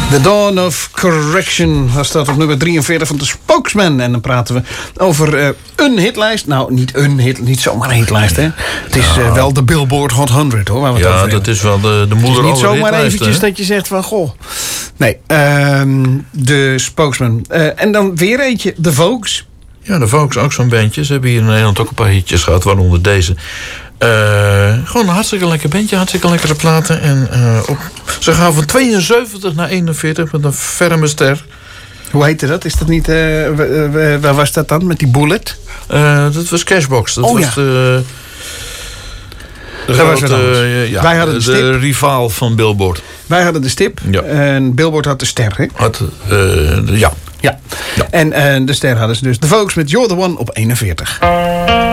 The Dawn of Correction was dat op nummer 43 van de Spokesman. En dan praten we over een hitlijst. Nou, niet een hit, niet zomaar een hitlijst, hè. Het is wel de Billboard Hot 100, hoor. Waar we het over dat is wel de moeder aller hitlijsten. Niet zomaar eventjes dat je zegt van, goh. Nee, de Spokesman. En dan weer eentje, The Vogues. Ja, de Vogues, ook zo'n bandje. Ze hebben hier in Nederland ook een paar hitjes gehad, waaronder deze. Gewoon een hartstikke lekker bandje, hartstikke lekkere platen. En ze gaan van 72 naar 41 met een ferme ster. Hoe heette dat? Is dat niet... waar was dat dan, met die Bullet? Dat was Cashbox. Dat was Wij hadden de de rivaal van Billboard. Wij hadden de stip en Billboard had de ster, hè? Ja. En de ster hadden ze dus. De Vogues met You're the One op 41.